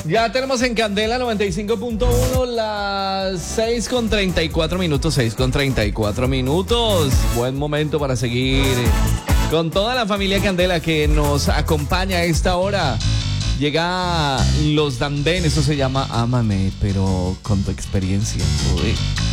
Ya tenemos en Candela 95.1 las 6:34 minutos, 6:34 minutos. Buen momento para seguir con toda la familia Candela que nos acompaña a esta hora. Llega Los Dandén, eso se llama Ámame, pero con tu experiencia. Uy.